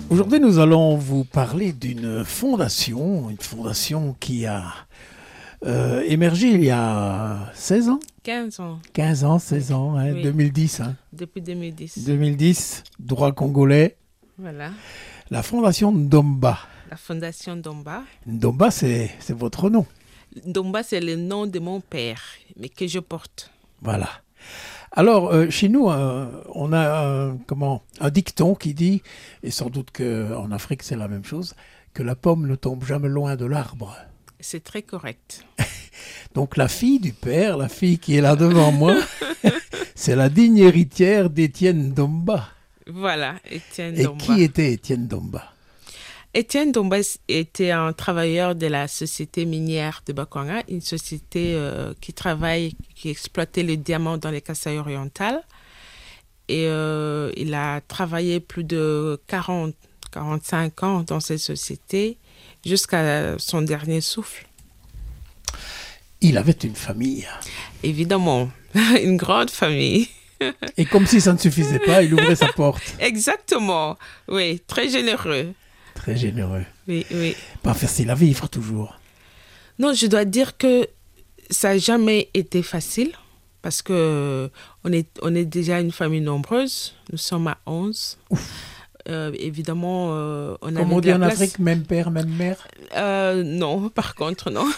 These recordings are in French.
Aujourd'hui, nous allons vous parler d'une fondation qui a émergé il y a 16 ans 15 ans. 15 ans, 16 ans, hein, Oui. 2010. Hein. Depuis 2010. 2010, droit congolais, Voilà. la fondation Ndomba. La fondation Ndomba. Ndomba, c'est votre nom. Ndomba, c'est le nom de mon père, mais que je porte. Voilà. Alors, chez nous, on a un dicton qui dit, et sans doute qu'en Afrique c'est la même chose, que la pomme ne tombe jamais loin de l'arbre. C'est très correct. Donc la fille du père, la fille qui est là devant moi, c'est la digne héritière d'Étienne Ndomba. Voilà, Étienne Et Ndomba. qui était Étienne Ndomba? Étienne Ndomba était un travailleur de la société minière de Bakwanga, une société qui exploitait le diamant dans les Kasaï-Orientales. Et il a travaillé plus de 45 ans dans cette société jusqu'à son dernier souffle. Il avait une famille. Évidemment, une grande famille. Et comme si ça ne suffisait pas, il ouvrait sa porte. Exactement, oui, très généreux. Très généreux. Oui, oui. Pas facile à vivre toujours. Non, je dois dire que ça n'a jamais été facile parce que on est déjà une famille nombreuse. Nous sommes à 11. Évidemment, on Comme avait on de dit la en place. Afrique, même père, même mère. Non, par contre, non.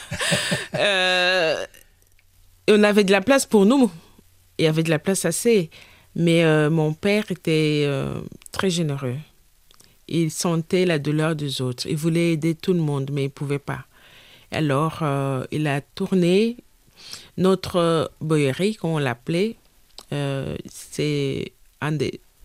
On avait de la place pour nous. Il y avait de la place assez. Mais mon père était très généreux. Il sentait la douleur des autres. Il voulait aider tout le monde, mais il ne pouvait pas. Alors, il a tourné notre boyerie, comme on l'appelait. C'est une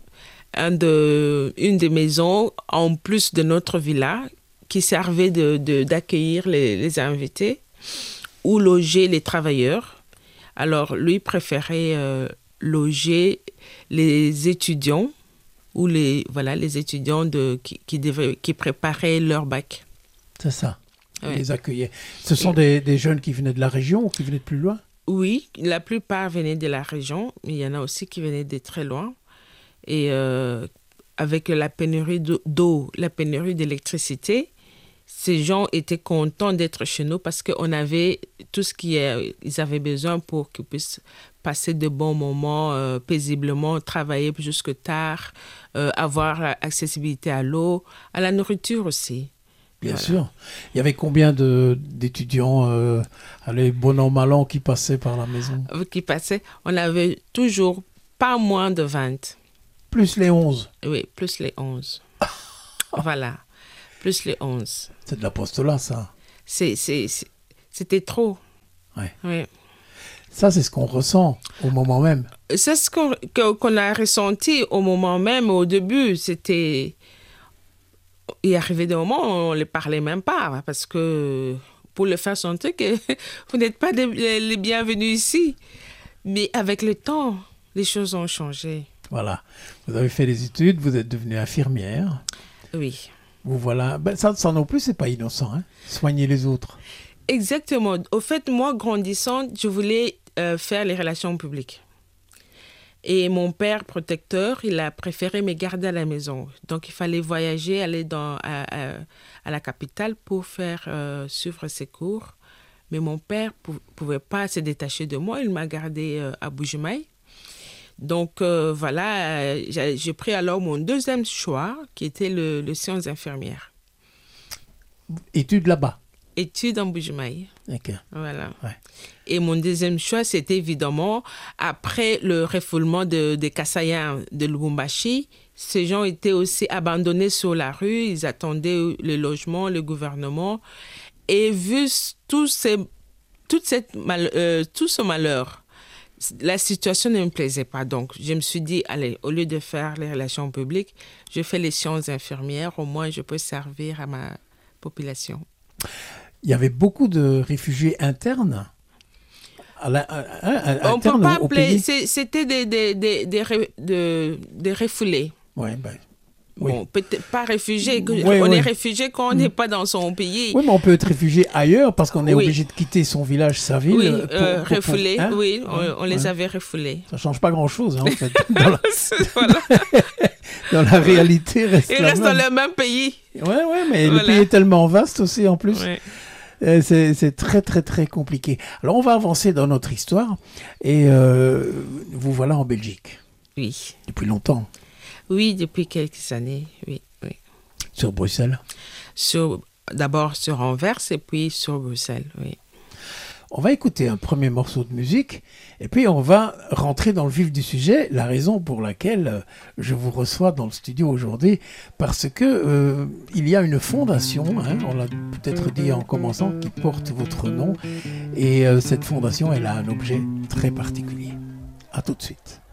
des maisons, en plus de notre villa, qui servait d'accueillir les invités ou loger les travailleurs. Alors, lui préférait loger les étudiants ou les étudiants qui préparaient leur bac. C'est ça. Il Ouais. les accueillait. Ce sont des jeunes qui venaient de la région ou qui venaient de plus loin? Oui, la plupart venaient de la région, mais il y en a aussi qui venaient de très loin. Et avec la pénurie d'eau, la pénurie d'électricité, ces gens étaient contents d'être chez nous parce qu'on avait tout ce qu'ils avaient besoin pour qu'ils puissent passer de bons moments paisiblement, travailler jusque tard, avoir accessibilité à l'eau, à la nourriture aussi. Bien Voilà. sûr. Il y avait combien d'étudiants, bon an, mal an, qui passaient par la maison? Qui passaient, on avait toujours pas moins de 20. Plus les 11. Oui, plus les 11. Voilà, plus les 11. C'est de l'apostolat, ça. C'était trop. Ouais. Oui. Ça, c'est ce qu'on ressent au moment même. C'est ce qu'on a ressenti au moment même. Au début, c'était... Il arrivait des moments où on ne les parlait même pas parce que pour le faire sentir que vous n'êtes pas les bienvenus ici. Mais avec le temps, les choses ont changé. Voilà. Vous avez fait des études, vous êtes devenue infirmière. Oui. Vous voilà. Ça non plus, c'est pas innocent. Hein. Soigner les autres. Exactement. Au fait, moi, grandissante, je voulais faire les relations publiques. Et mon père protecteur, il a préféré me garder à la maison. Donc, il fallait voyager, aller à la capitale pour faire suivre ses cours. Mais mon père ne pouvait pas se détacher de moi. Il m'a gardé à Bujumaï. Donc, voilà, j'ai pris alors mon deuxième choix, qui était le sciences infirmières. Études là-bas. Études en Bujumaï. Ok. Voilà. Ouais. Et mon deuxième choix, c'était évidemment, après le refoulement des Kasaïens de Lubumbashi, ces gens étaient aussi abandonnés sur la rue, ils attendaient le logement, le gouvernement. Et vu tout ce malheur, la situation ne me plaisait pas. Donc, je me suis dit, allez, au lieu de faire les relations publiques, je fais les sciences infirmières, au moins je peux servir à ma population. Il y avait beaucoup de réfugiés internes. On ne peut pas appeler, c'était des refoulés. Ouais, ben, oui. Bon, peut-être pas réfugiés. Oui, on oui. est réfugié quand on n'est pas dans son pays. Oui, mais on peut être réfugié ailleurs parce qu'on est obligé de quitter son village, sa ville. Oui, refoulés, hein? oui, on les avait refoulés. Ça ne change pas grand-chose, hein, en fait. Voilà. dans la réalité, reste Ils la restent même. dans le même pays. Ouais, mais Voilà. le pays est tellement vaste aussi en plus. Ouais. C'est très, très, très compliqué. Alors, on va avancer dans notre histoire. Et vous voilà en Belgique. Oui. Depuis longtemps. Oui, depuis quelques années. Oui. Sur Bruxelles. D'abord sur Anvers et puis sur Bruxelles. Oui. On va écouter un premier morceau de musique. Et puis, on va rentrer dans le vif du sujet. La raison pour laquelle je vous reçois dans le studio aujourd'hui. Parce que il y a une fondation, hein, on l'a peut-être dit en commençant, qui porte votre nom. Et cette fondation, elle a un objet très particulier. À tout de suite.